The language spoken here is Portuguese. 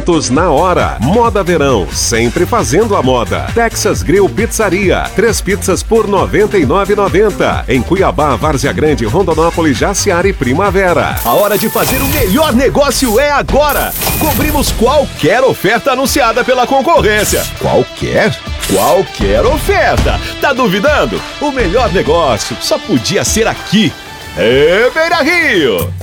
Prontos na hora. Moda Verão, sempre fazendo a moda. Texas Grill Pizzaria, 3 pizzas por R$ 99,90. Em Cuiabá, Várzea Grande, Rondonópolis, Jaciara e Primavera. A hora de fazer o melhor negócio é agora. Cobrimos qualquer oferta anunciada pela concorrência. Qualquer? Qualquer oferta. Tá duvidando? O melhor negócio só podia ser aqui. Beira Rio.